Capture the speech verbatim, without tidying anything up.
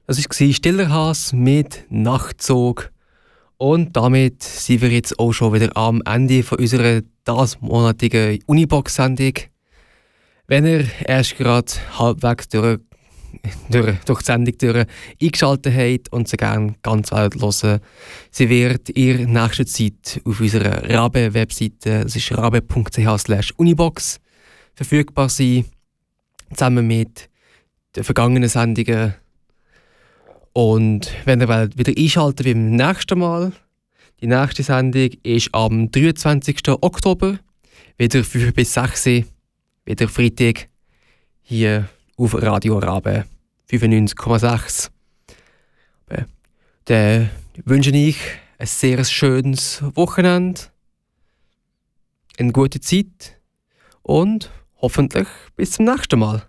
Das war «Stiller Has» mit «Nachtzug». Und damit sind wir jetzt auch schon wieder am Ende von unserer diesmonatigen Unibox-Sendung. Wenn ihr erst gerade halbwegs durch, durch, durch die Sendung durch eingeschaltet habt und sie gerne ganz weit hören, sie wird in nächster Zeit auf unserer Rabe-Webseite, das ist rabe punkt c h slash unibox, verfügbar sein, zusammen mit den vergangenen Sendungen. Und wenn ihr wieder einschaltet wie beim nächsten Mal, die nächste Sendung ist am dreiundzwanzigsten Oktober, wieder fünf bis sechs, wieder Freitag, hier auf Radio Rabe fünfundneunzig Komma sechs. Dann wünsche ich ein sehr schönes Wochenende, eine gute Zeit und hoffentlich bis zum nächsten Mal.